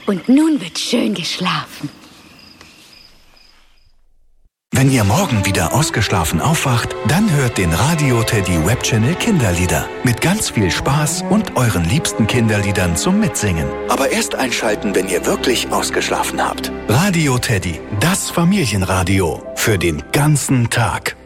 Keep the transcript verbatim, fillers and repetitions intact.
Und nun wird schön geschlafen. Wenn ihr morgen wieder ausgeschlafen aufwacht, dann hört den Radio Teddy Webchannel Kinderlieder. Mit ganz viel Spaß und euren liebsten Kinderliedern zum Mitsingen. Aber erst einschalten, wenn ihr wirklich ausgeschlafen habt. Radio Teddy, das Familienradio. Für den ganzen Tag.